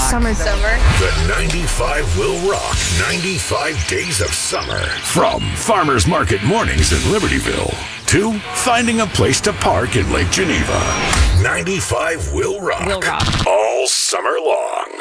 Summer. The 95 will rock 95 days of summer. From Farmers Market mornings in Libertyville to finding a place to park in Lake Geneva. 95 will rock. All summer long.